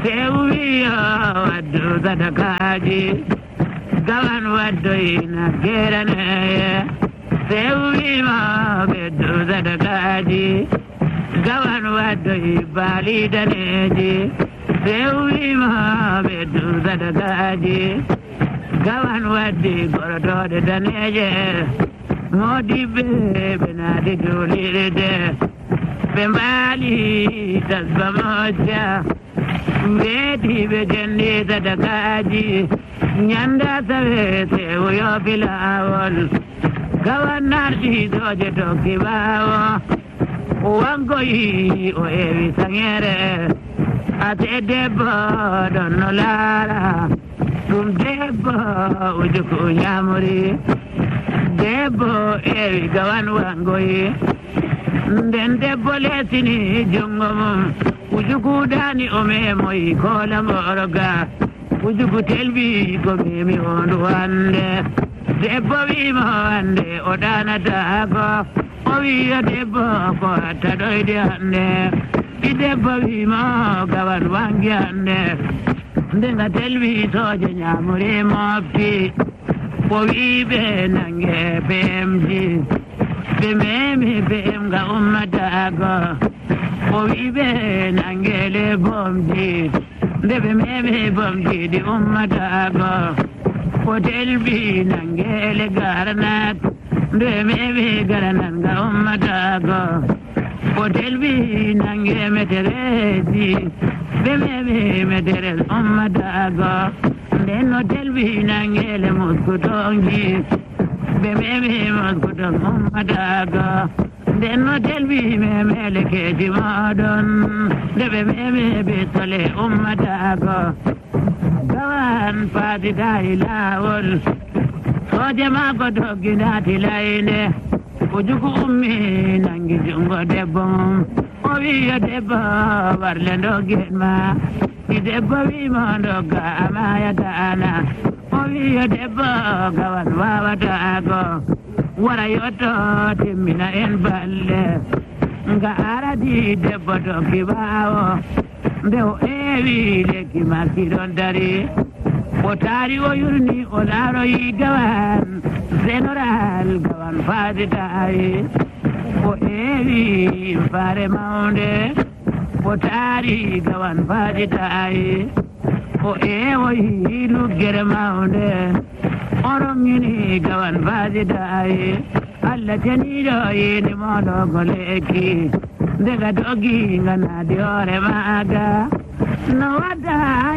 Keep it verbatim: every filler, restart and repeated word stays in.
sewwiyo waddu sadakaji gawan waddoyina geraneye sewwima ɓeddu sadakaji gawan waddoyi baalidaneji sewwima ɓeddu sadakaji gawan waddi gorotode daneje modiɓe ɓe naati julirde ɓe mbaali tasba mojja weetiɓe jendi sadakaji ñanda sawe sewuyo pilawol gawan narɗiɗoje tokki ɓawo wankoyi o ewi sangere ate debbo ɗonno laara ɗum debbo ujuku ñamuri debbo ewi gawan wangoyi nden debbo lesini jungo mum ujuku dani o memoyi kola moroga ujuku telbi ko memi hondu hande debbo wimo hande o danatako o wiya debbo ko attaɗoyde hande i debbo wimo gawan wangi hande ndenga telbi soje ñamuri mofti o wiɓe nange bemji ɓe memi bemga ummatago o wiɓe nangele bomji nde ɓe memi bomji ɗi ummatago o telbi nangele garanat nde memi garanat ga ummatago o telbi nange metereji ɓe memi meterel ummatago nden no telbi nangele muskutonji ɓe memi muskuton ummatago nden no telbi memele keji moɗon nde ɓe memi bisole ummatago gawan faatidayi lawol soje mako doggidati layne ujuku ummi nangi jungo debbo mum o wiya debbo warle doggenma i debbo wimo dogga amayatana o wiya debbo gawan wawatago wara yotto timmina en balle nga aradi debbo tokki ɓawo nde o ewi lekki makki ɗon dari o taari o yurni o laaroyi gawan général gawan faaditayi o ewi faare mawnde o taari gawan faaditayi o ewoyi luggere mawnde o rongini gawan faaditayi Allah teniɗo yini moɗo ko lekki ndega doggi nga naadi hoore maaga no wadda